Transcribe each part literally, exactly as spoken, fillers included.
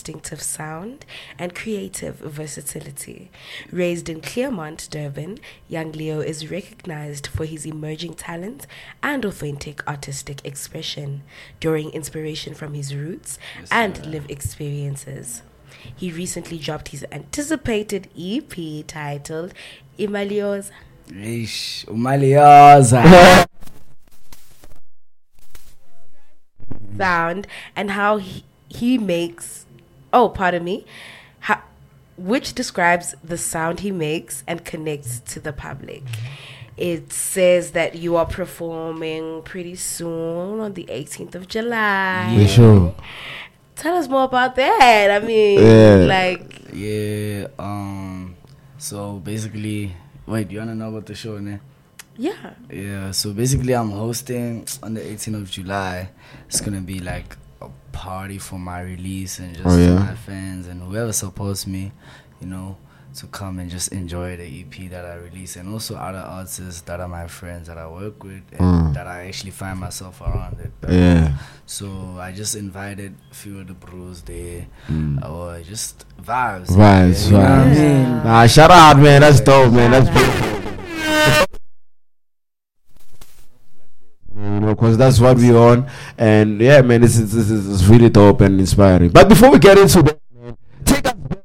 distinctive sound and creative versatility. Raised in Claremont, Durban, young Leo is recognized for his emerging talent and authentic artistic expression, drawing inspiration from his roots yes, and sir. lived experiences. He recently dropped his anticipated E P titled Imalioza. Ish, Imalioza. Sound and how he, he makes, oh, pardon me, how, which describes the sound he makes and connects to the public. It says that you are performing pretty soon on the eighteenth of July. For sure. Tell us more about that. I mean, yeah. like... Yeah, um, so basically... Wait, do you want to know about the show, ne? Yeah. Yeah, so basically I'm hosting on the eighteenth of July. It's going to be like a party for my release and just oh, yeah? my fans and whoever supports me, you know, to come and just enjoy the E P that I release, and also other artists that are my friends that I work with and mm. that I actually find myself around it. Yeah. So I just invited a few of the bros there, mm. or just vibes. Vibes, yeah, vibes. You know I mean? Nah, shout out, man. That's dope, man. That's beautiful. You know, because that's what we on, and yeah, man, this is this is really dope and inspiring. But before we get into that, man, take us back.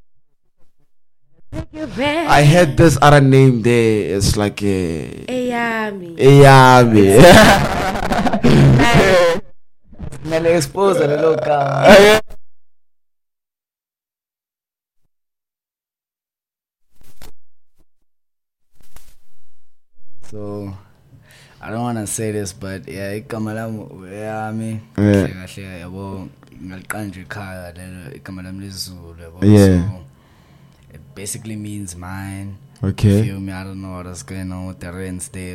I had this other name there. It's like a Ayami. Ayami. Me le expose a little car. So I don't want to say this, but yeah, igama lami Ayami. Yeah. Kahle yabo ngaliqanje ekhaya lelo igama lami lesiZulu yabo. Yeah. It basically means mine. Okay. You feel me? I don't know what's going on with the rents there.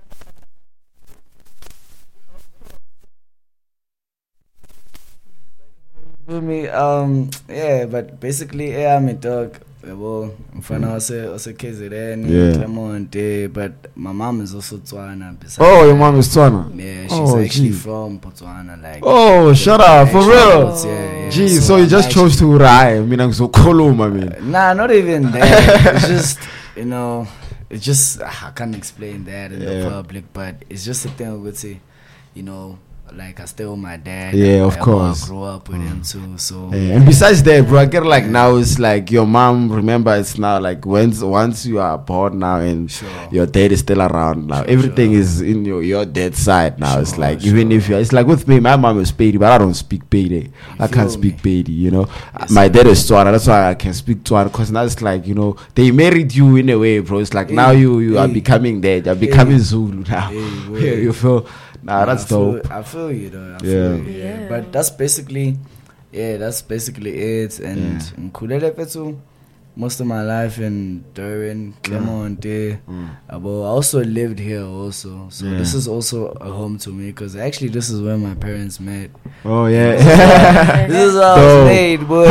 Feel me? Um, yeah, but basically, yeah, I'm a dog. Well, I'm from also K Z N, Claremont, but my mom is also Tswana. Oh, your mom is Tswana? Yeah, she's oh, actually gee. from Botswana. Like, oh, shut up, for real? Yeah, yeah. Gee, so, so you just chose to rhyme. I mean, I'm so cool, I mean. Uh, nah, not even that. It's just, you know, it's just, I can't explain that in yeah. the public, but it's just a thing I would say, you know. Like I stay with my dad. Yeah, of I, course. I grew up with mm. him too. So yeah. And besides that, bro, I get like yeah. now it's like your mom. Remember, it's now like once once you are born now and sure. your dad is still around now. Sure, everything sure. is in your your dad's side now. Sure, it's like sure. even if you, it's like with me, my mom is Pedi, but I don't speak Pedi. I can't speak Pedi. You know, yes, my dad is Tswana. That's why I can speak Tswana. Because now it's like, you know, they married you in a way, bro. It's like hey, now you you hey. are becoming that. You're becoming hey. Zulu now. Hey, you feel. Nah, that's I feel, dope. I feel you though. I yeah. Feel you, yeah. yeah. But that's basically, yeah, that's basically it. And in Kulele Fetu, most of my life in Durban, Claremont, mm. mm. I also lived here also. So yeah. this is also a home to me because actually this is where my parents met. Oh yeah. This is how I was made, boy.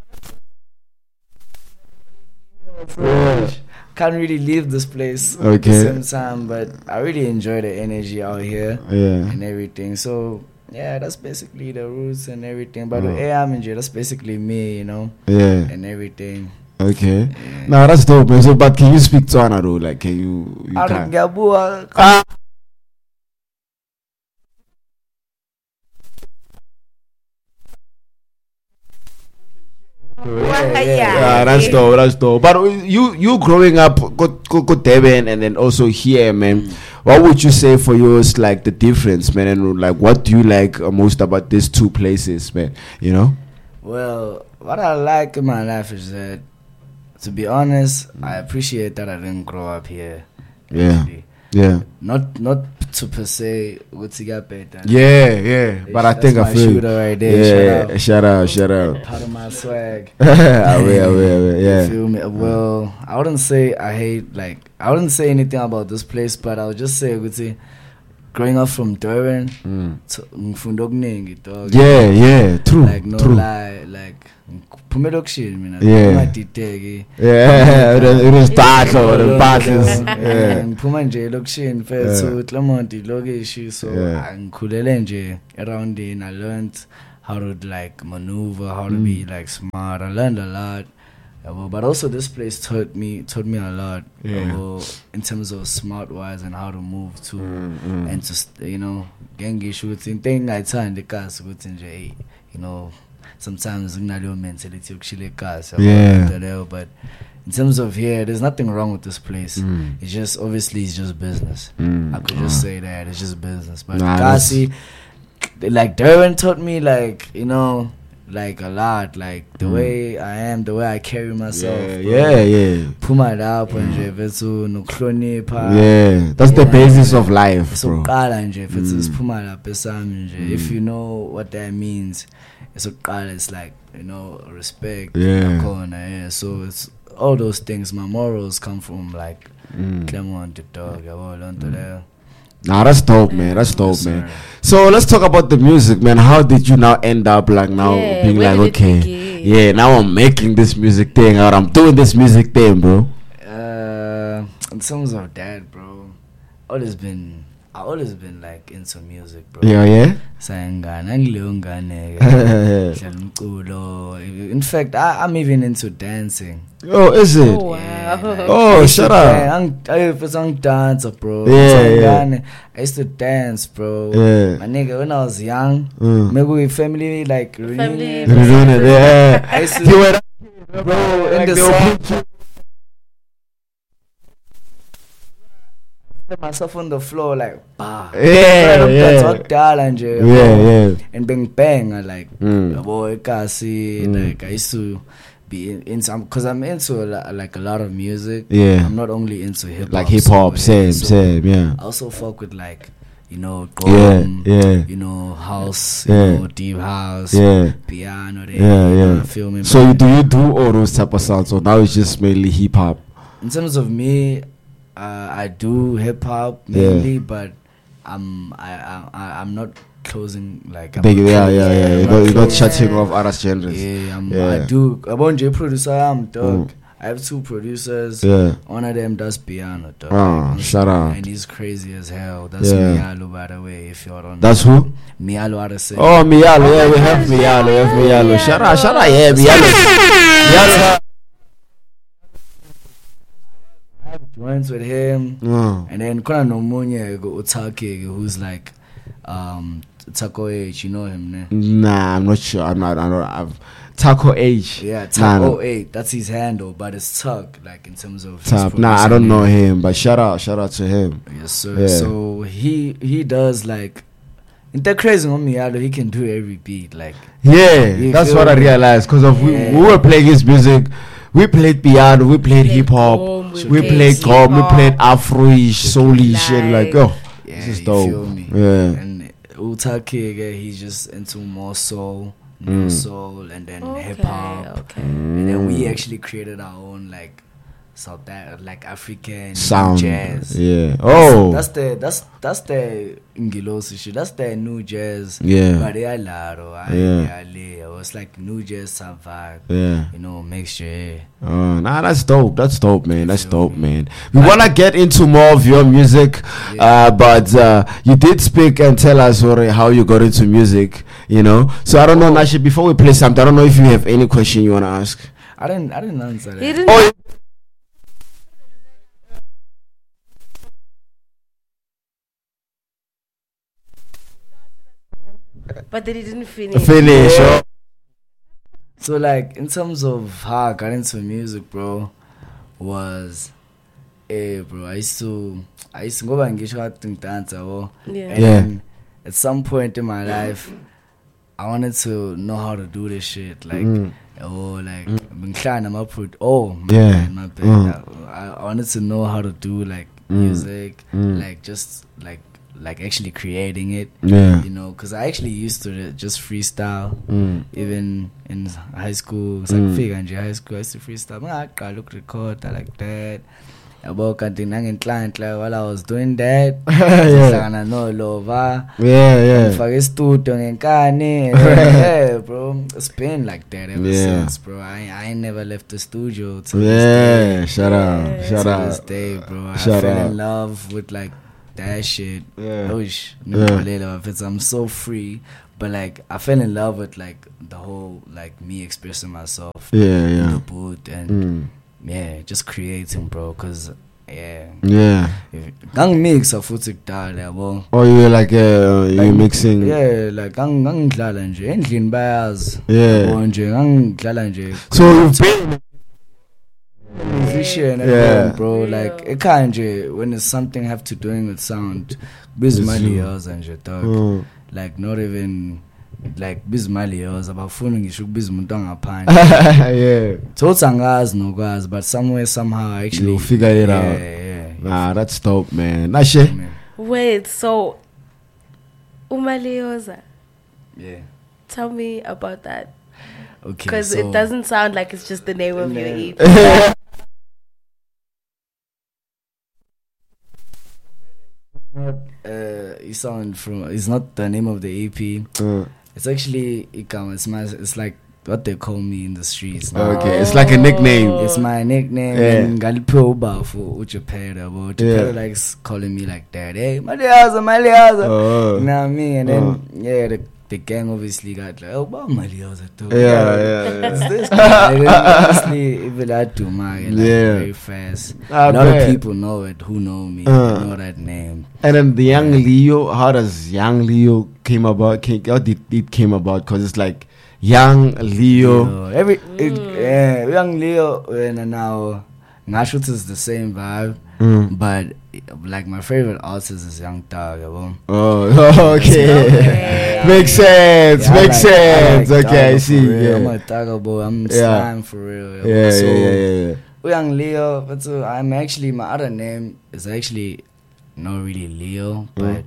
Yeah. Can't really leave this place okay. at the same time, but I really enjoy the energy out here yeah. and everything. So yeah, that's basically the roots and everything. But oh. yeah, I'm enjoying. That's basically me, you know. Yeah. And everything. Okay. Yeah. Now that's dope, man. So, but can you speak Tswana though? Like, can you? you I can. Gabu. Ah. Yeah, yeah, yeah, that's dope. That's dope. But you, you growing up, go, go, go Durban, and then also here, man. Mm. What would you say for yours, like the difference, man? And like, what do you like most about these two places, man? You know. Well, what I like in my life is that, to be honest, mm. I appreciate that I didn't grow up here. Yeah. Actually. Yeah. Not not to per se what's he got better. Yeah, yeah. But I think I feel right there. Yeah, shout out, shout out. Part of my swag. away, away, away. Yeah. You feel me? Well, I wouldn't say I hate like I wouldn't say anything about this place, but I would just say I would say growing up from Durban mm. to Mfundo dog. Yeah, yeah, true. Like no true. lie, like Pumedokshi, mina. Yeah. Yeah, it was battle, the battles. Yeah. Phuma nje lokishini first so Claremont lokishi so angikhulele nje around in I learned how to like maneuver, how to be like smart. I learned a lot. Uh, but also this place taught me taught me a lot Yeah. uh, in terms of smart wise and how to move to Mm, mm. and to st- you know ngengisho ukuthi into engayithandi ekhasi ukuthi nje hey, you know sometimes kunaleyo mentality yokushila ekhasi yabo, Yeah. into leyo, but in terms of here there's nothing wrong with this place. Mm. It's just obviously it's just business. Mm. I could just say that it's just business. But Nah, Kasi, like Durban taught me like you know like a lot, like the Mm. way I am, the way I carry myself. Yeah, bro. yeah, yeah. Phuma lapho nje vethu nokuhlonipha. Yeah, that's the Yeah. basis of life, So bro. qala nje vethu Mm. siphuma lapha esami nje. If you know what that means, it's it's like you know respect. Yeah. Nakhona, yeah. So it's all those things. My morals come from like Mm. Clement the dog. Yabo lonto leyo. Nah, that's dope, man. That's dope, Yes, man. sir. So let's talk about the music, man. How did you now end up like now Yeah, being where like, did it okay, begin? yeah, now I'm making this music thing or I'm doing this music thing, bro. Uh, in terms of that, bro, always been I always been like into music, bro. Yeah, yeah. Sayangana, angileyo ngane, dlala umculo. In fact, I, I'm even into dancing. Oh, is it? Oh, wow. like, Oh, I used shut to up. dan- I I was a dancer, bro. Yeah, Sayangana, I used to dance, bro. Yeah. My nigga, when I was young, Mm. maybe with family like Family. reunion, You're doing it, yeah. I used to- You were bro, in like the they song. were- Put myself on the floor like bah. Yeah, yeah. Talk and Yeah, yeah. and bang bang. I like Mm. boy Kasi. Mm. Like I used to be in, in some because I'm into a lot, like a lot of music. Yeah. I'm not only into hip hop. Like hip hop, same, same, yeah. I also fuck with like you know, Yeah, gqom, yeah. you know, house, Yeah. you know, deep house, Yeah. piano. There, Yeah, you know, yeah. feel me? So you, But do you do all those type of sounds, or now it's just mainly hip hop? in terms of me, uh, I do hip hop Yeah. mainly, but I'm I, I I- I'm not closing like I'm Big, not yeah, closing- yeah, yeah. I'm You're not not, you're not closing- shutting off other genres. Yeah, I'm, Yeah. I do. I'm J producer. I'm dog. Mm. I have two producers. Yeah. One of them does piano, dog. Oh, shout out. And he's crazy as hell. That's Yeah. Mialo, by the way. If you don't That's know. who? Mialo Arase. Oh, Mialo. Yeah, we have gosh, Mialo. We have yeah, Mialo. Mialo. Shout out, shout out. Yeah, Mialo. Mialo. Joins with him. Oh. And then Kona Nomunye Utake, who's like um Taco H, you know him, ne? Nah, I'm not sure. I'm not. I'm not. I've, Taco H. Yeah, Nah, Taco nah. eight. That's his handle, but it's Tuck, like in terms of his Tap. Nah, I producer don't know name. him, but shout out, shout out to him. Yes, sir. Yeah. So he he does like Inte crazy on Mialo, he can do every beat. Like Yeah, You that's feel what I me? realized. Cause of we, Yeah. we were playing his music. We played piano. We played Played hip hop. gqom, We played played gqom. We hip-hop. played Afroish, soulish, and like oh, yeah, this is you dope. feel me? Yeah. And Utake, he's just into more soul, Mm. more soul, and then Okay, hip hop. okay. And then Mm. we actually created our own like South Af- like African Sound. jazz. Yeah. Oh. That's the that's that's the Ngilosi shit. That's the new jazz. Yeah. But they are laro. Yeah. Yeah. It's like new jazz some vibe. Yeah. You know, mixture. Oh, nah, that's dope. That's dope, man. That's Feel dope, me? man. We wanna get into more of your music, Yeah. uh, but uh, you did speak and tell us already how you got into music. You know, so I don't know, Nashi. Before we play something, I don't know if you have any question you wanna ask. I didn't I didn't answer that. He didn't. Oh, But then he didn't finish. finish. Yeah. Oh. So like in terms of how I got into music, bro, was eh bro, I used to I used to go and get out to dance, oh. Yeah. And Yeah. then at some point in my life I wanted to know how to do this shit. Like Mm. oh like mm. I'm up with oh my Yeah. bad, my bad. Mm. I, I wanted to know how to do like Mm. music, Mm. like just like like actually creating it. Yeah. You know, because I actually used to just freestyle. Mm. Even in high school, it's like Mm. figure in high school, I used to freestyle. I look record, I like that. About continuing client like while I was doing that. Yeah. I know lova. Yeah. Yeah. Fuck studio ngenkani. Yeah, bro. It's been like that ever Yeah. since, bro. I I ain't never left the studio to this Yeah. day. Shout out. Yeah. Shout to this out. day, bro. I Shout fell out. in love with like that shit. Yeah. Wish Yeah. I'm so free. but like I fell in love with like the whole like me expressing myself. Yeah, in yeah. the booth and Mm. yeah, just creating, bro. Cause yeah, Yeah. gang mix of futhi kudala yabo. Oh, you were like uh, you Like, mixing. Yeah, like gang ngangidlala nje endlini bayazi. Yeah. Yabo nje ngangidlala nje. So you've been. Musician at Yeah. home, bro. Like ekhaya nje when it's something have to doing with sound, bizimali yaza nje dog. Mm. Like not even like bizimali yaza abafuni ngisho ukubiza umuntu angaphandle. Yeah. Thoughts angazi nokwazi, but somewhere somehow actually You'll figure it yeah, out. Yeah, yeah. Nah, that's dope, man. Nashe. Wait, so Umalioza, Yeah. tell me about that. Okay. Because so, it doesn't sound like it's just the name of your E P. Uh, it sound from. It's not the name of the E P. Uh, It's actually Ikam. It's my. It's like what they call me in the streets. Now. okay, it's like a nickname. It's my nickname. Yeah. And Galipro Uba for Uchapeda. But Yeah. Uchapeda likes calling me like that. Hey, Maliaza, Maliaza. Oh. You know what I mean? And then Oh. yeah, the, the gang obviously got like, oh, Bob Maliaza too. Yeah, yeah, It's yeah. this guy. Like, honestly, even that to my like, Yeah. very fast. I A lot bet. of people know it who know me. Uh. Know that name. And then the Young Leo, how does Young Leo came about? Came, how did it came about? Because it's like Young Leo. Leo. Every it, yeah, young Leo and now Nashut is the same vibe, Mm. but like my favorite artist is Young Thug. yabo. Oh, okay. Okay. Makes sense. Yeah, I makes like- I sense. like okay, I Thugger see. for real. Yeah. I'm a Thugger boy. I'm Yeah. slime for real. yabo. Yeah, so, yeah, yeah, yeah. Young Leo, but so I'm actually my other name is actually not really Leo, but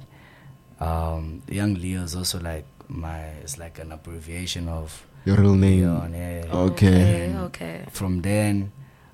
um, Young Leo is also like my. It's like an abbreviation of Your real name. Leon. Yeah. Okay. And Okay. from then,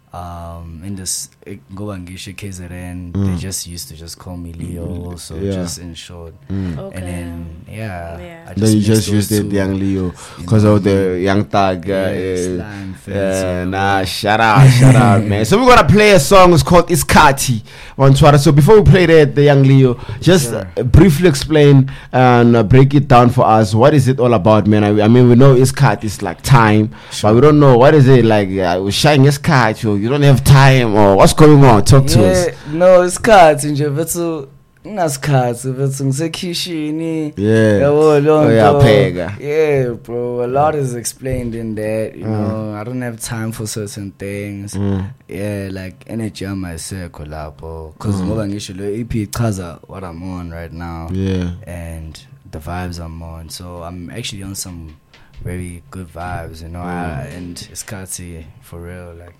um, in this go Angisha K Z N, Mm. they just used to just call me Leo, also Yeah. just in short. Mm. Okay. And then yeah, Yeah. I Then you mixed just those used it, two, Young Leo, you because know of what I the mean? Young Thug. Uh, Yeah, yeah, slime fancy, yeah, yabo. nah, shut up, shut up, man. So we're gonna play a song. It's called Iskati. One Twara. So before we play that, the Young Leo, just Sure. uh, briefly explain and uh, break it down for us. What is it all about, man? I, I mean, we know Iskati is like time, but we don't know what is it like. Uh, we're shying Iskati, or you don't have time, or what's going on? Talk to us. Yeah, no, isikhathi nje bethu ngasikhathi bethu ngisekhishini. Yeah. Yabo, leyo nto. Uyapheka. Yeah, bro, a lot is explained in that, you Mm. know. I don't have time for certain things. Mm. Yeah, like energy on my circle lapho, cause ngoba ngisho le E P ichaza what I'm on right now. Yeah. And the vibes I'm on. So I'm actually on some very good vibes, you know. I, and isikhathi for real, like.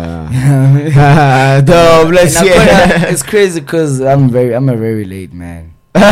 Uh, Dope, let's And I hear. kinda- it's crazy because I'm very, I'm a very late man.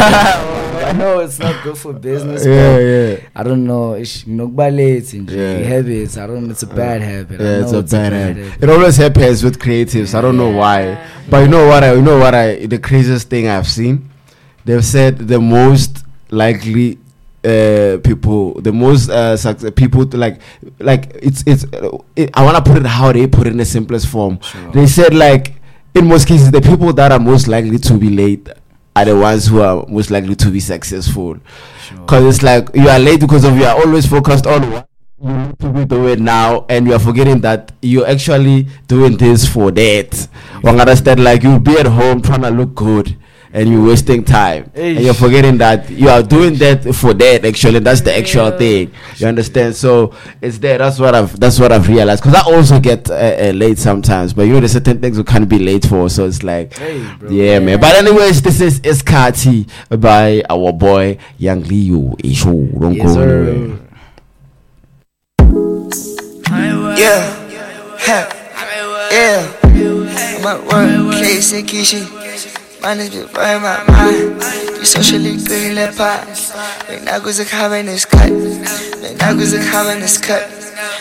I know it's not good for business. Yeah, but yeah. I don't know. It's nokba late in Yeah. habits. I don't. It's a bad habit. I Yeah, it's know a bad habit. It always happens with creatives. I don't know why, Yeah. but you know what? I you know what I the craziest thing I've seen. They've said the most likely uh people, the most uh suc- people to like like it's it's. Uh, it, I want to put it how they put it in the simplest form. Sure. They said like in most cases the people that are most likely to be late are the ones who are most likely to be successful. Sure. Because it's like you are late because of you are always focused on what you need to be doing now, and you are forgetting that you're actually doing this for that. One understand, like you'll be at home trying to look good, and you're wasting time, and you're Eish. forgetting that you are doing that for that. Actually, that's the actual Yeah. thing. You understand? So it's there. That's what I've. That's what I've realized. Because I also get uh, uh, late sometimes, but you know, there's certain things you can't be late for. So it's like. Hey, bro. Yeah, man. But anyways, this is Iskati by our boy Young Leo. Isho, don't Yes, go sir. anywhere. Yeah, ha, yeah. I'm at work, Casey Kishi. Man is been burning my mind. You socially good in that pot. Wenn Akkus ich habe, ist cut. Wenn Akkus ich habe, ist cut.